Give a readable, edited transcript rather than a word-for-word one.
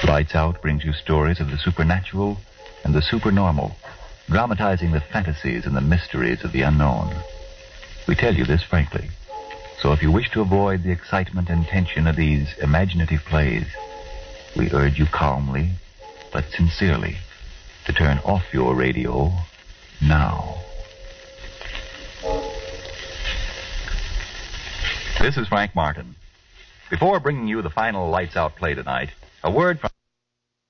Lights Out brings you stories of the supernatural and the supernormal, dramatizing the fantasies and the mysteries of the unknown. We tell you this frankly. So if you wish to avoid the excitement and tension of these imaginative plays, we urge you calmly, but sincerely, to turn off your radio now. This is Frank Martin. Before bringing you the final Lights Out play tonight, a word from